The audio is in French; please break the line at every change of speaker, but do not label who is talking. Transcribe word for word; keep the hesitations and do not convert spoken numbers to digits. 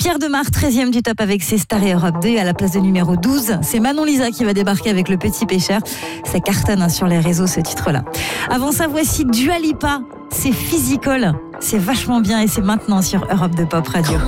Pierre Demar, treizième du top avec ses stars et Europe deux. À la place de numéro douze, c'est Manon Lisa qui va débarquer avec Le Petit Pêcheur. Ça cartonne hein, sur les réseaux, ce titre-là. Avant ça, voici Dua Lipa. C'est Physical. C'est vachement bien et c'est maintenant sur Europe deux Pop Radio.